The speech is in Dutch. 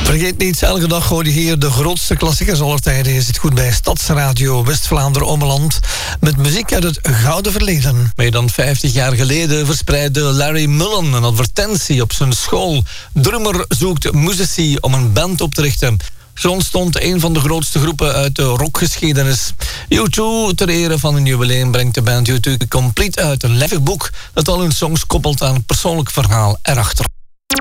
Vergeet niet, elke dag hoor je hier de grootste klassiekers aller tijden. Je zit goed bij Stadsradio West-Vlaanderen-Ommeland met muziek uit het gouden verleden. Meer dan 50 jaar geleden verspreidde Larry Mullen een advertentie op zijn school. Drummer zoekt muzici om een band op te richten. Zo ontstond een van de grootste groepen uit de rockgeschiedenis. U2, ter ere van een jubileum, brengt de band U2 Complete uit. Een levig boek dat al hun songs koppelt aan een persoonlijk verhaal erachter.